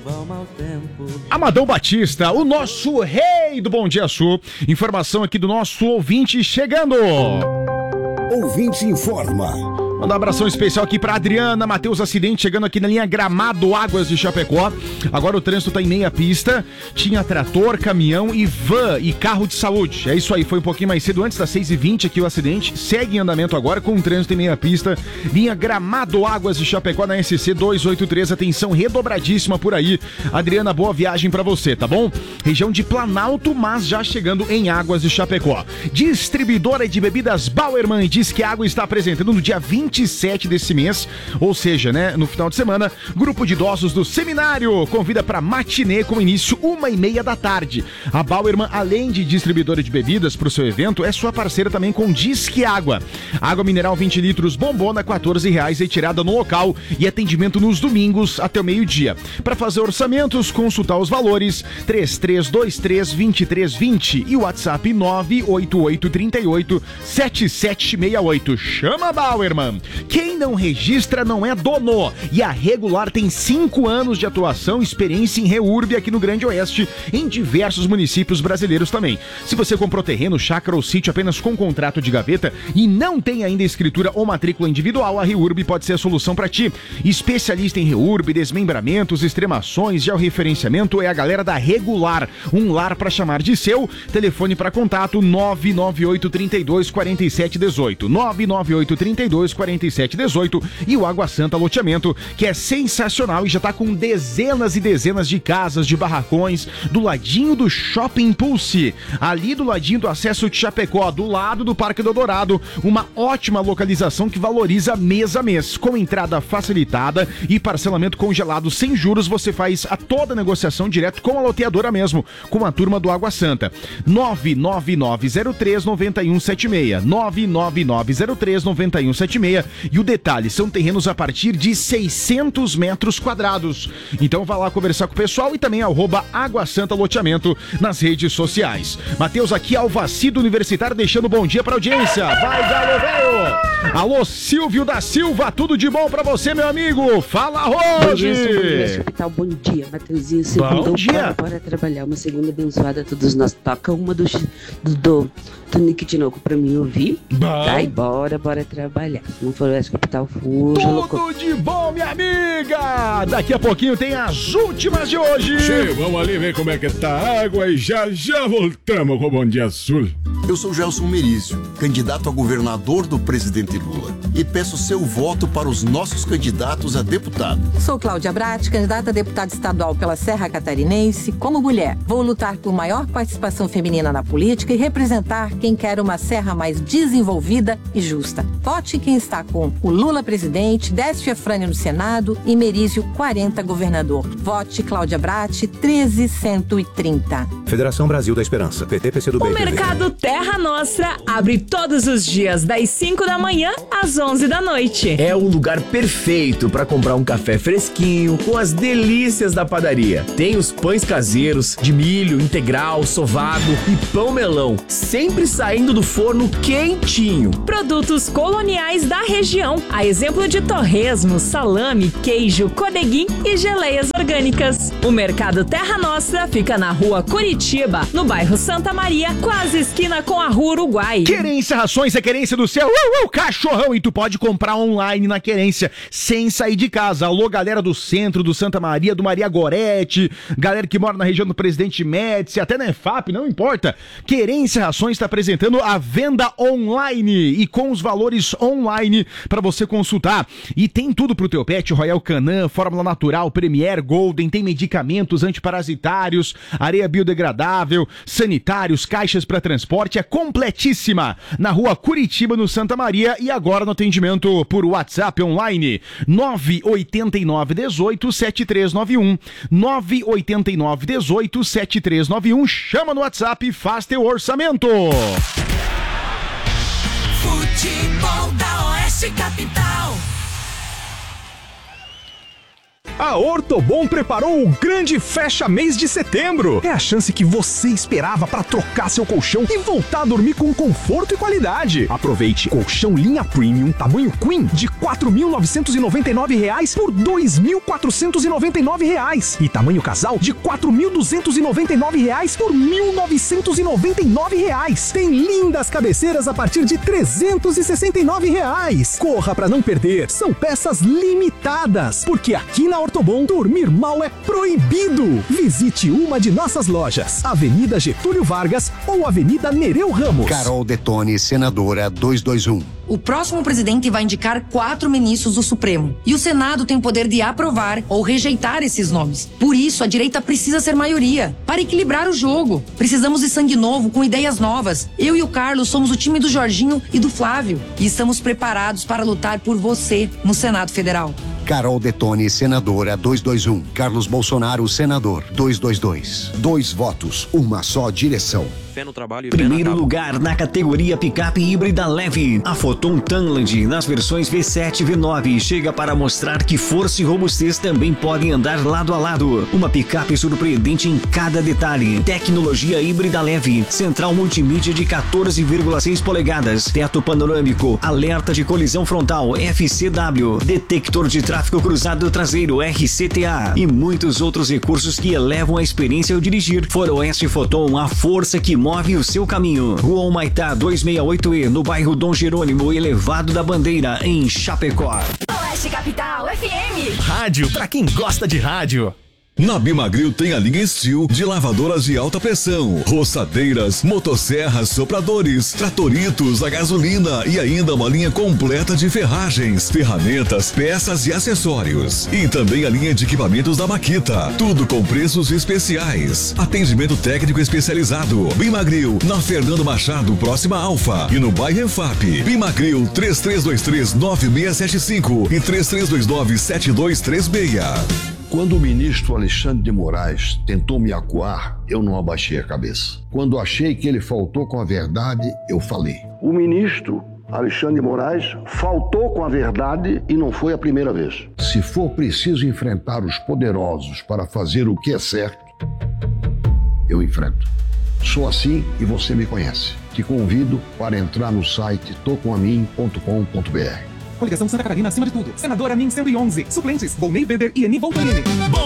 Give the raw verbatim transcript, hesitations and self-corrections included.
Amadão Batista, o nosso rei do Bom Dia Sul. Informação aqui do nosso ouvinte chegando. Ouvinte informa. Mandar um abração especial aqui pra Adriana Matheus Acidente, chegando aqui na linha Gramado Águas de Chapecó. Agora o trânsito tá em meia pista. Tinha trator, caminhão e van e carro de saúde. É isso aí, foi um pouquinho mais cedo, antes das seis e vinte aqui o acidente. Segue em andamento agora com o trânsito em meia pista. Linha Gramado Águas de Chapecó na S C duzentos e oitenta e três. Atenção redobradíssima por aí. Adriana, boa viagem pra você, tá bom? Região de Planalto, mas já chegando em Águas de Chapecó. Distribuidora de bebidas Bauerman diz que a água está apresentando no dia vinte e sete desse mês, ou seja, né, no final de semana, grupo de idosos do Seminário convida para matinê com início uma e meia da tarde. A Bauerman, além de distribuidora de bebidas para o seu evento, é sua parceira também com Disque Água. Água mineral vinte litros, bombona quatorze reais, retirada no local e atendimento nos domingos até o meio-dia. Para fazer orçamentos, consultar os valores três três dois três, dois três dois zero e o WhatsApp nove oito oito três oito, sete sete seis oito. Chama a Bauerman. Quem não registra não é dono. E a Regular tem cinco anos de atuação e experiência em reúrbe aqui no Grande Oeste, em diversos municípios brasileiros também. Se você comprou terreno, chácara ou sítio apenas com contrato de gaveta e não tem ainda escritura ou matrícula individual, a reúrbe pode ser a solução para ti. Especialista em reúrbe, desmembramentos, extremações, georreferenciamento é a galera da Regular. Um lar para chamar de seu. Telefone para contato nove nove oito três dois quatro sete um oito. nove nove oito três dois quatro sete um oito e o Água Santa Loteamento, que é sensacional e já tá com dezenas e dezenas de casas, de barracões, do ladinho do Shopping Pulse, ali do ladinho do acesso de Chapecó, do lado do Parque do Dourado, uma ótima localização que valoriza mês a mês, com entrada facilitada e parcelamento congelado sem juros. Você faz a toda a negociação direto com a loteadora mesmo, com a turma do Água Santa. nove nove nove zero três nove um sete seis, nove nove nove zero três nove um sete seis. E o detalhe, são terrenos a partir de seiscentos metros quadrados. Então vá lá conversar com o pessoal e também arroba Água Santa Loteamento nas redes sociais. Matheus aqui, Alvacido Universitário, deixando bom dia pra audiência. Vai, galo velho! Alô, Silvio da Silva, tudo de bom pra você, meu amigo? Fala, Rose! Bom dia, bom dia, Matheusinho. Segunda, bom dia! Bora, bora trabalhar, uma segunda abençoada a todos nós. Toca uma do, do, do, do Nick Tinoco pra mim ouvir. Bom. Tá, e bora, bora trabalhar. Não Floresta Capital, fuja. Tudo louco. de bom, minha amiga! Daqui a pouquinho tem as últimas de hoje. Che, vamos ali ver como é que tá a água e já já voltamos com o Bom Dia Sul. Eu sou Gelson Merizio, candidato a governador do presidente Lula, e peço seu voto para os nossos candidatos a deputado. Sou Cláudia Bratti, candidata a deputada estadual pela Serra Catarinense. Como mulher, vou lutar por maior participação feminina na política e representar quem quer uma Serra mais desenvolvida e justa. Vote quem está com o Lula presidente, Décio Efrânio no Senado e Merizio quarenta governador. Vote Cláudia Bratti treze cento e trinta. Federação Brasil da Esperança, P T, P C do B. O Mercado Terra Nostra abre todos os dias das cinco da manhã às onze da noite. É o lugar perfeito para comprar um café fresquinho com as delícias da padaria. Tem os pães caseiros de milho, integral, sovado e pão melão, sempre saindo do forno quentinho. Produtos coloniais da região, a exemplo de torresmo, salame, queijo, codeguim e geleias orgânicas. O Mercado Terra Nostra fica na rua Curitiba, no bairro Santa Maria, quase esquina com a rua Uruguai. Querência Rações é querência do céu, uh, uh, cachorrão, e tu pode comprar online na Querência, sem sair de casa. Alô, galera do centro, do Santa Maria, do Maria Gorete, galera que mora na região do Presidente Médici, até na E F A P, não importa. Querência Rações está apresentando a venda online e com os valores online para você consultar. E tem tudo pro teu pet: Royal Canin, Fórmula Natural, Premier, Golden, tem medicamentos antiparasitários, areia biodegradável, sanitários, caixas para transporte, é completíssima. Na rua Curitiba, no Santa Maria, e agora no atendimento por WhatsApp online, nove oito nove um oito sete três nove um, nove oito nove um oito sete três nove um, chama no WhatsApp e faz teu orçamento. Futebol da Oeste Capital. A Ortobon preparou o grande fecha-mês de setembro. É a chance que você esperava para trocar seu colchão e voltar a dormir com conforto e qualidade. Aproveite colchão linha Premium, tamanho Queen, de quatro mil novecentos e noventa e nove reais por dois mil quatrocentos e noventa e nove reais. E tamanho casal de quatro mil duzentos e noventa e nove reais por mil novecentos e noventa e nove reais. Tem lindas cabeceiras a partir de trezentos e sessenta e nove reais. Corra para não perder, são peças limitadas, porque aqui na Ortobon dormir mal é proibido. Visite uma de nossas lojas, Avenida Getúlio Vargas ou Avenida Nereu Ramos. Carol Detone, senadora duzentos e vinte e um. O próximo presidente vai indicar quatro ministros do Supremo. E o Senado tem o poder de aprovar ou rejeitar esses nomes. Por isso, a direita precisa ser maioria. Para equilibrar o jogo. Precisamos de sangue novo, com ideias novas. Eu e o Carlos somos o time do Jorginho e do Flávio. E estamos preparados para lutar por você no Senado Federal. Carol Detone, senadora duzentos e vinte e um. Carlos Bolsonaro, senador duzentos e vinte e dois. Dois votos, uma só direção. Fé no trabalho e Primeiro lugar na categoria picape híbrida leve. A Foton Tanland, nas versões V sete e V nove, chega para mostrar que força e robustez também podem andar lado a lado. Uma picape surpreendente em cada detalhe. Tecnologia híbrida leve. Central multimídia de quatorze vírgula seis polegadas. Teto panorâmico. Alerta de colisão frontal F C W. Detector de tráfego cruzado traseiro R C T A. E muitos outros recursos que elevam a experiência ao dirigir. Faroeste Foton, a força que move o seu caminho. Rua Humaitá duzentos e sessenta e oito E, no bairro Dom Jerônimo, elevado da Bandeira, em Chapecó. Oeste Capital F M. Rádio pra quem gosta de rádio. Na Bimagril tem a linha Steel de lavadoras de alta pressão, roçadeiras, motosserras, sopradores, tratoritos a gasolina e ainda uma linha completa de ferragens, ferramentas, peças e acessórios. E também a linha de equipamentos da Makita, tudo com preços especiais. Atendimento técnico especializado. Bimagril, na Fernando Machado, próxima a Alfa, e no bairro Enfap. Bimagril três três dois três nove seis sete cinco e três três dois nove sete dois três seis. Quando o ministro Alexandre de Moraes tentou me acuar, eu não abaixei a cabeça. Quando achei que ele faltou com a verdade, eu falei. O ministro Alexandre de Moraes faltou com a verdade e não foi a primeira vez. Se for preciso enfrentar os poderosos para fazer o que é certo, eu enfrento. Sou assim e você me conhece. Te convido para entrar no site tocomamin ponto com ponto b r. Coligação Santa Catarina acima de tudo. Senadora Min cento e onze. Suplentes: Volney Weber e Eni Voltanini.